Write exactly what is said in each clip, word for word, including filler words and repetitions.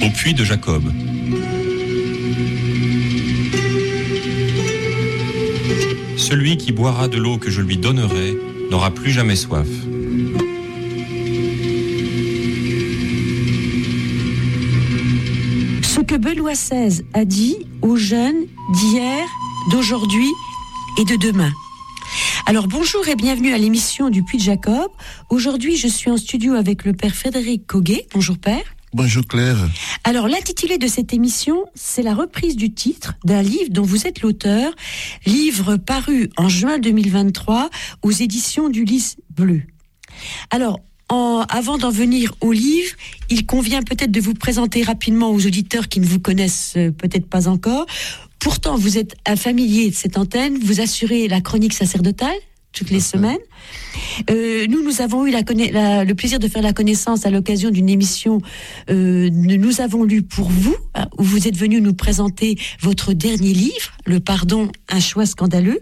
Au puits de Jacob. Celui qui boira de l'eau que je lui donnerai n'aura plus jamais soif. Ce que Benoît seize a dit aux jeunes d'hier, d'aujourd'hui et de demain. Alors bonjour et bienvenue à l'émission du Puits de Jacob. Aujourd'hui, je suis en studio avec le père Frédéric Coguet. Bonjour père. Bonjour Claire. Alors l'intitulé de cette émission, c'est la reprise du titre d'un livre dont vous êtes l'auteur, livre paru en juin deux mille vingt-trois aux éditions du Lys Bleu. Alors, en, avant d'en venir au livre, il convient peut-être de vous présenter rapidement aux auditeurs qui ne vous connaissent peut-être pas encore. Pourtant, vous êtes un familier de cette antenne, vous assurez la chronique sacerdotale toutes les semaines. Euh, nous, nous avons eu la conna- la, le plaisir de faire la connaissance à l'occasion d'une émission. Euh, nous avons lu pour vous, où vous êtes venu nous présenter votre dernier livre, Le Pardon, un choix scandaleux.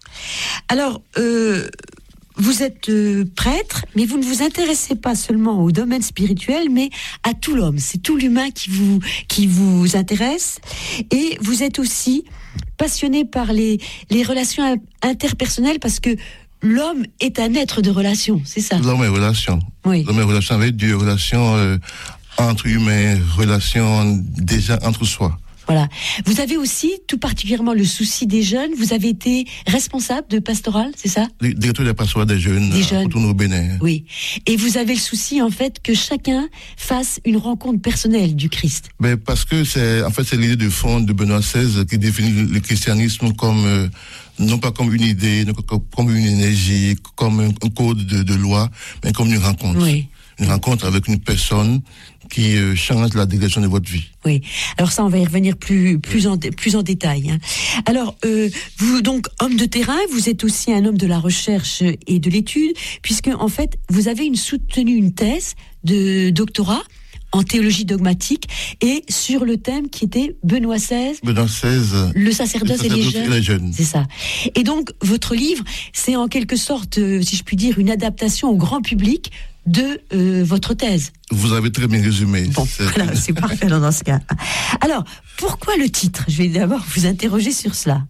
Alors, euh, vous êtes euh, prêtre, mais vous ne vous intéressez pas seulement au domaine spirituel, mais à tout l'homme. C'est tout l'humain qui vous, qui vous intéresse. Et vous êtes aussi passionné par les, les relations interpersonnelles, parce que l'homme est un être de relation, c'est ça? L'homme est relation. Oui. L'homme est relation avec Dieu, relation euh, entre humains, relation déjà entre soi. Voilà. Vous avez aussi, tout particulièrement, le souci des jeunes. Vous avez été responsable de pastoral, c'est ça? Le directeur de pastoral des jeunes, des jeunes. Autour au Bénin. Oui. Et vous avez le souci, en fait, que chacun fasse une rencontre personnelle du Christ. Ben, parce que c'est, en fait, c'est l'idée de fond de Benoît seize qui définit le christianisme comme, euh, non pas comme une idée, non comme une énergie, comme un, un code de, de loi, mais comme une rencontre. Oui. Une rencontre avec une personne qui euh, change la direction de votre vie. Oui. Alors ça, on va y revenir plus plus en plus en détail. Hein. Alors, euh, vous donc homme de terrain, vous êtes aussi un homme de la recherche et de l'étude, puisque en fait, vous avez une soutenu une thèse de doctorat en théologie dogmatique et sur le thème qui était Benoît seize. Benoît seize. Le sacerdoce, le sacerdoce et, les jeunes. et les jeunes. C'est ça. Et donc, votre livre, c'est en quelque sorte, euh, si je puis dire, une adaptation au grand public de euh, votre thèse. Vous avez très bien résumé. Bon, c'est... voilà, c'est parfait dans ce cas. Alors, pourquoi le titre? Je vais d'abord vous interroger sur cela.